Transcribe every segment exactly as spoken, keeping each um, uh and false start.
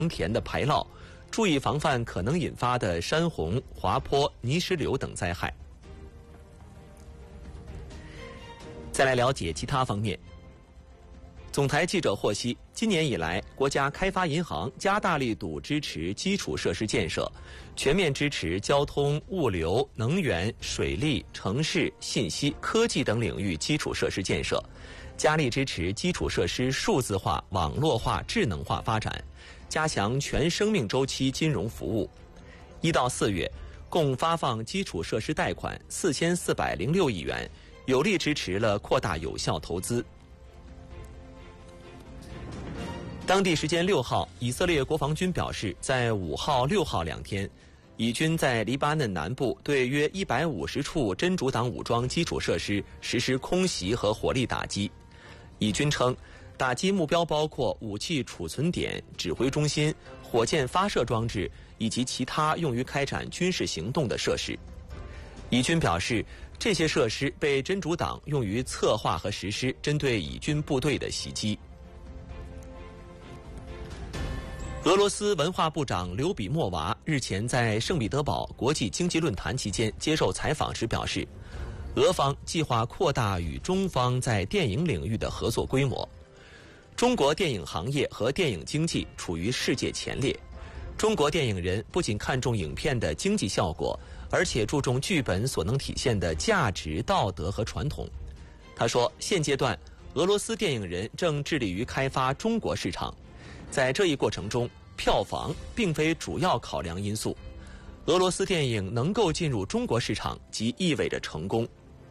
田的排涝，注意防范可能引发的山洪、滑坡、泥石流等灾害。再来了解其他方面。总台记者获悉，今年以来，国家开发银行加大力度支持基础设施建设，全面支持交通、物流、能源、水利、城市、信息、科技等领域基础设施建设，加力支持基础设施数字化、网络化、智能化发展，加强全生命周期金融服务。一到四月，共发放基础设施贷款四千四百零六亿元，有力支持了扩大有效投资。当地时间六号，以色列国防军表示，在五号、六号两天，以军在黎巴嫩南部对约一百五十处真主党武装基础设施实施空袭和火力打击。以军称，打击目标包括武器储存点、指挥中心、火箭发射装置以及其他用于开展军事行动的设施。以军表示，这些设施被真主党用于策划和实施针对以军部队的袭击。俄罗斯文化部长刘比莫娃日前在圣彼得堡国际经济论坛期间接受采访时表示，俄方计划扩大与中方在电影领域的合作规模。中国电影行业和电影经济处于世界前列，中国电影人不仅看重影片的经济效果，而且注重剧本所能体现的价值、道德和传统。他说，现阶段俄罗斯电影人正致力于开发中国市场，在这一过程中，票房并非主要考量因素。俄罗斯电影能够进入中国市场，即意味着成功。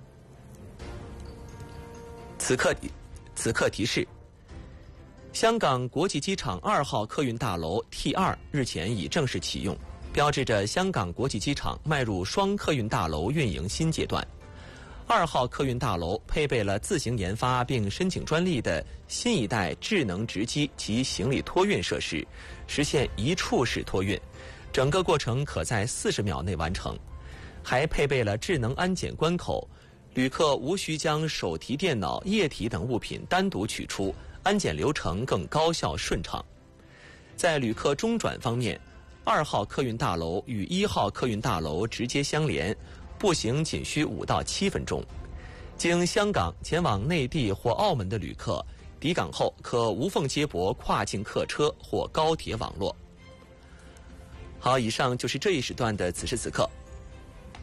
此刻，此刻提示：香港国际机场二号客运大楼 T 二日前已正式启用，标志着香港国际机场迈入双客运大楼运营新阶段。二号客运大楼配备了自行研发并申请专利的新一代智能直机及行李托运设施，实现一处式托运，整个过程可在四十秒内完成。还配备了智能安检关口，旅客无需将手提电脑、液体等物品单独取出，安检流程更高效顺畅。在旅客中转方面，二号客运大楼与一号客运大楼直接相连，步行仅需五到七分钟。经香港前往内地或澳门的旅客，抵港后可无缝接驳跨境客车或高铁网络。好，以上就是这一时段的此时此刻。